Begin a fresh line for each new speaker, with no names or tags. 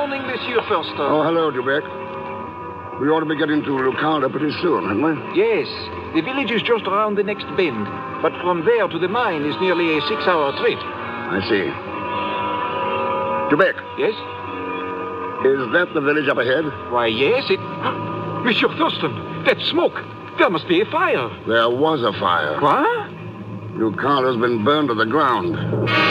morning, Monsieur Forster.
Oh, hello, Dubec. We ought to be getting to Lucanda pretty soon, hadn't we?
Yes, the village is just around the next bend, but from there to the mine is nearly a 6-hour trip.
I see. Dubec,
Yes?
is that the village up ahead?
Why, yes, it... Monsieur Thurston, that smoke. There must be a fire.
There was a fire.
What?
Lucanda's been burned to the ground.